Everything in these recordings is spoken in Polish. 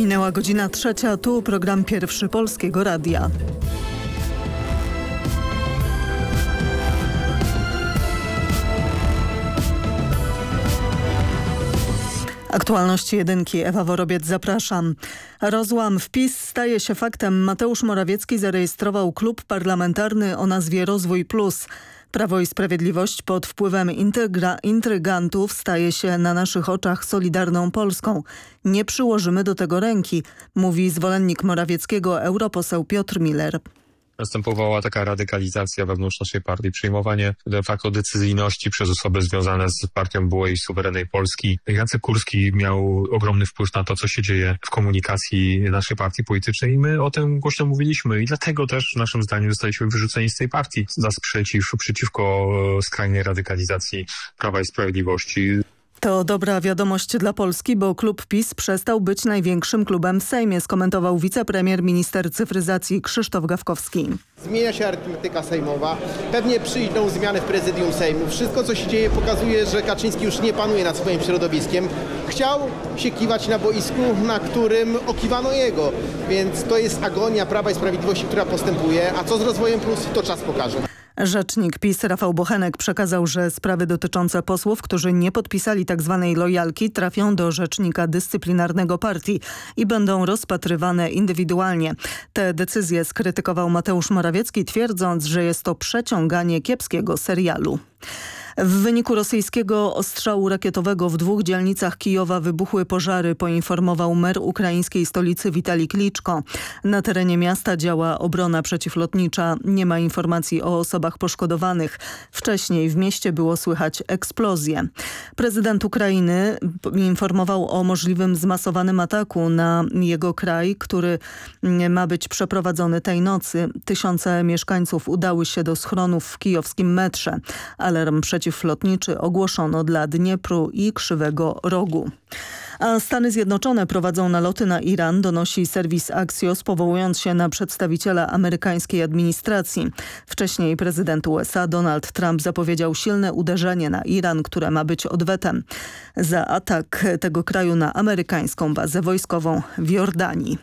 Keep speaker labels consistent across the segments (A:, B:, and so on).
A: Minęła godzina 3, tu program Pierwszy Polskiego Radia. Aktualności jedynki. Ewa Worobiec, zapraszam. Rozłam w PiS staje się faktem. Mateusz Morawiecki zarejestrował klub parlamentarny o nazwie Rozwój Plus. Prawo i Sprawiedliwość pod wpływem intrygantów staje się na naszych oczach Solidarną Polską. Nie przyłożymy do tego ręki, mówi zwolennik Morawieckiego europoseł Piotr Miller.
B: Następowała taka radykalizacja wewnątrz naszej partii, przyjmowanie de facto decyzyjności przez osoby związane z partią byłej suwerennej Polski. Jacek Kurski miał ogromny wpływ na to, co się dzieje w komunikacji naszej partii politycznej i my o tym głośno mówiliśmy i dlatego też naszym zdaniem zostaliśmy wyrzuceni z tej partii za sprzeciw przeciwko skrajnej radykalizacji Prawa i Sprawiedliwości.
A: To dobra wiadomość dla Polski, bo klub PiS przestał być największym klubem w Sejmie, skomentował wicepremier minister cyfryzacji Krzysztof Gawkowski.
C: Zmienia się arytmetyka sejmowa, pewnie przyjdą zmiany w prezydium Sejmu. Wszystko, co się dzieje, pokazuje, że Kaczyński już nie panuje nad swoim środowiskiem. Chciał się kiwać na boisku, na którym okiwano jego, więc to jest agonia Prawa i Sprawiedliwości, która postępuje, a co z Rozwojem Plus, to czas pokaże.
A: Rzecznik PiS Rafał Bochenek przekazał, że sprawy dotyczące posłów, którzy nie podpisali tzw. lojalki, trafią do rzecznika dyscyplinarnego partii i będą rozpatrywane indywidualnie. Te decyzje skrytykował Mateusz Morawiecki, twierdząc, że jest to przeciąganie kiepskiego serialu. W wyniku rosyjskiego ostrzału rakietowego w 2 dzielnicach Kijowa wybuchły pożary, poinformował mer ukraińskiej stolicy Witalij Kliczko. Na terenie miasta działa obrona przeciwlotnicza. Nie ma informacji o osobach poszkodowanych. Wcześniej w mieście było słychać eksplozje. Prezydent Ukrainy informował o możliwym zmasowanym ataku na jego kraj, który ma być przeprowadzony tej nocy. Tysiące mieszkańców udały się do schronów w kijowskim metrze. Alarm przeciwlotniczy ogłoszono dla Dniepru i Krzywego Rogu. A Stany Zjednoczone prowadzą naloty na Iran, donosi serwis Axios, powołując się na przedstawiciela amerykańskiej administracji. Wcześniej prezydent USA Donald Trump zapowiedział silne uderzenie na Iran, które ma być odwetem za atak tego kraju na amerykańską bazę wojskową w Jordanii.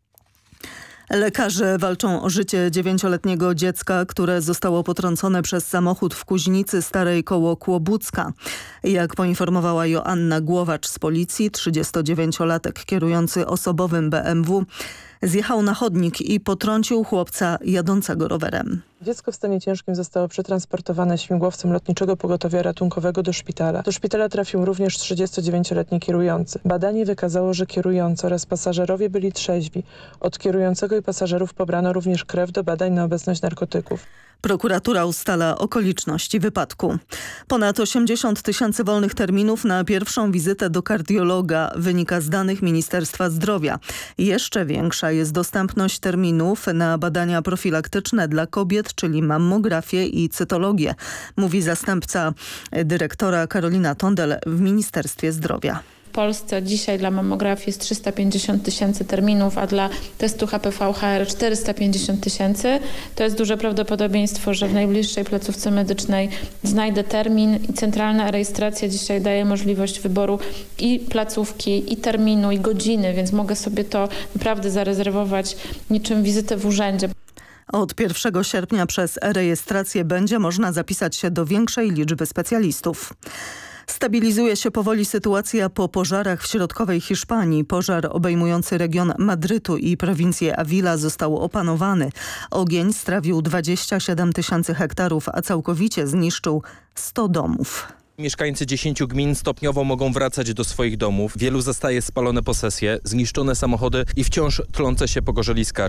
A: Lekarze walczą o życie 9-letniego dziecka, które zostało potrącone przez samochód w Kuźnicy Starej koło Kłobucka. Jak poinformowała Joanna Głowacz z policji, 39-latek kierujący osobowym BMW zjechał na chodnik i potrącił chłopca jadącego rowerem.
D: Dziecko w stanie ciężkim zostało przetransportowane śmigłowcem Lotniczego Pogotowia Ratunkowego do szpitala. Do szpitala trafił również 39-letni kierujący. Badanie wykazało, że kierujący oraz pasażerowie byli trzeźwi. Od kierującego i pasażerów pobrano również krew do badań na obecność narkotyków.
A: Prokuratura ustala okoliczności wypadku. Ponad 80 000 wolnych terminów na pierwszą wizytę do kardiologa wynika z danych Ministerstwa Zdrowia. Jeszcze większa jest dostępność terminów na badania profilaktyczne dla kobiet, czyli mammografię i cytologię, mówi zastępca dyrektora Karolina Tondel w Ministerstwie Zdrowia.
E: W Polsce dzisiaj dla mammografii jest 350 000 terminów, a dla testu HPV-HR 450 000. To jest duże prawdopodobieństwo, że w najbliższej placówce medycznej znajdę termin i centralna rejestracja dzisiaj daje możliwość wyboru i placówki, i terminu, i godziny, więc mogę sobie to naprawdę zarezerwować niczym wizytę w urzędzie.
A: Od 1 sierpnia przez rejestrację będzie można zapisać się do większej liczby specjalistów. Stabilizuje się powoli sytuacja po pożarach w środkowej Hiszpanii. Pożar obejmujący region Madrytu i prowincję Avila został opanowany. Ogień strawił 27 000 hektarów, a całkowicie zniszczył 100 domów.
F: Mieszkańcy 10 gmin stopniowo mogą wracać do swoich domów. Wielu zastaje spalone posesje, zniszczone samochody i wciąż tlące się pogorzeliska.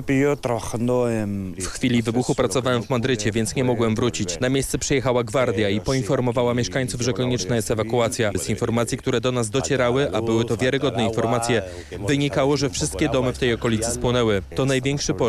F: W chwili wybuchu pracowałem w Madrycie, więc nie mogłem wrócić. Na miejsce przyjechała gwardia i poinformowała mieszkańców, że konieczna jest ewakuacja. Z informacji, które do nas docierały, a były to wiarygodne informacje, wynikało, że wszystkie domy w tej okolicy spłonęły. To największy pożar